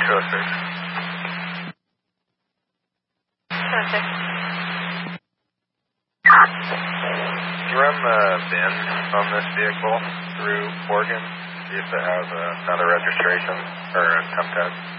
206. 206. Run the VIN on this vehicle through Oregon, see if it has another registration or a temp tag.